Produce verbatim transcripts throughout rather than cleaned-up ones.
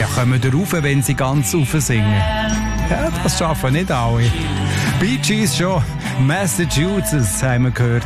kommen ihr rauf, wenn sie ganz rauf singen. Ja, das schaffen nicht alle. Bee Gees schon. Massachusetts haben wir gehört.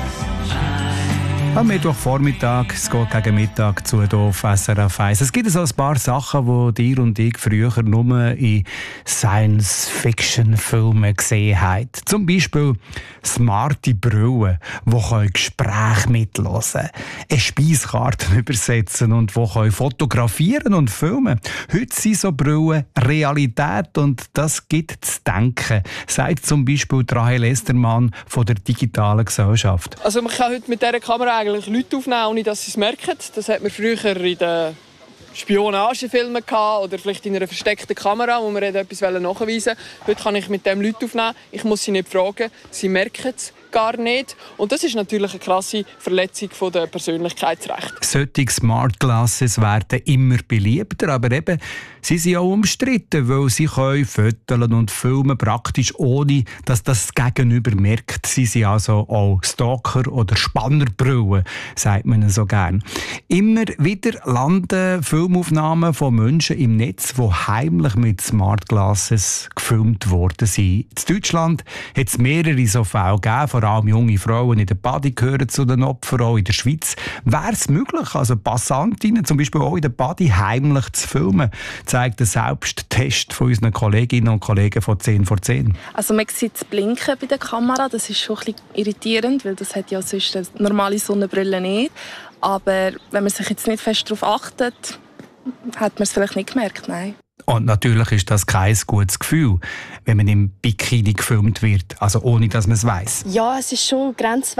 Am Mittwochvormittag, es geht gegen Mittag zu hier auf S R F eins. Es gibt so ein paar Sachen, die dir und ich früher nur in Science-Fiction-Filmen gesehen haben. Zum Beispiel smarte Brillen, die Gespräche mithören können, eine Speiskarte übersetzen und die fotografieren und filmen. Heute sind so Brillen Realität und das gibt zu denken, sagt zum Beispiel Rahel Estermann von der Digitalen Gesellschaft. Also man kann heute mit dieser Kamera eigentlich Leute aufnehmen, ohne dass sie es merken. Das hat man früher in den Spionagefilmen gehabt, oder vielleicht in einer versteckten Kamera, wo man etwas nachweisen wollte. Heute kann ich mit dem Leute aufnehmen. Ich muss sie nicht fragen. Sie merken es gar nicht. Und das ist natürlich eine krasse Verletzung der Persönlichkeitsrechte. Solche Smart Glasses werden immer beliebter, aber eben, sie sind auch umstritten, weil sie können fotografieren und filmen praktisch ohne, dass das Gegenüber merkt. Sie sind also auch Stalker oder Spannerbrillen, sagt man so gern. Immer wieder landen Filmaufnahmen von Menschen im Netz, die heimlich mit Smart Glasses gefilmt worden sind. In Deutschland hat es mehrere so Fälle gegeben, vor allem junge Frauen in der Body gehören zu den Opfern, auch in der Schweiz. Wäre es möglich, also Passantinnen zum Beispiel auch in der Body heimlich zu filmen, zeigt der Selbsttest von unseren Kolleginnen und Kollegen von zehn vor zehn. Also man sieht das Blinken bei der Kamera, das ist schon ein bisschen irritierend, weil das hat ja sonst eine normale Sonnenbrille nicht. Aber wenn man sich jetzt nicht fest darauf achtet, hat man es vielleicht nicht gemerkt, nein. Und natürlich ist das kein gutes Gefühl, wenn man im Bikini gefilmt wird, also ohne dass man es weiss. Ja, es ist schon grenzwertig.